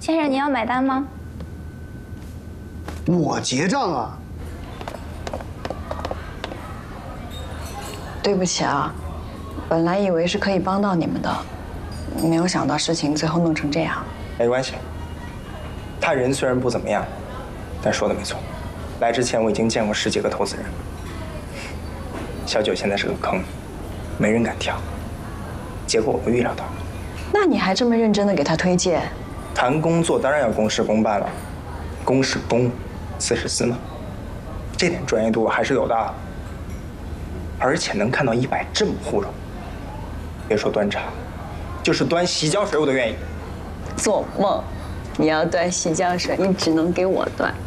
先生，您要买单吗？ 我结账啊。 对不起啊，本来以为是可以帮到你们的，没有想到事情最后弄成这样。 没关系，他人虽然不怎么样，但说的没错。来之前我已经见过10几个投资人，小九现在是个坑，没人敢跳。结果我都预料到了。 那你还这么认真的给他推荐？ 谈工作当然要公事公办了，公是公，私是私嘛，这点专业度还是有的。而且能看到100这么糊弄，别说端茶，就是端洗脚水我都愿意。 做梦！你要端洗脚水，你只能给我端。